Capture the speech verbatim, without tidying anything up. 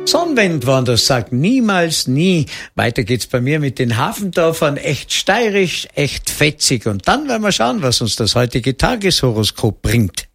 Sonnenwind Wanders sagt niemals nie. Weiter geht's bei mir mit den Hafendorfern, echt steirisch, echt fetzig. Und dann werden wir schauen, was uns das heutige Tageshoroskop bringt.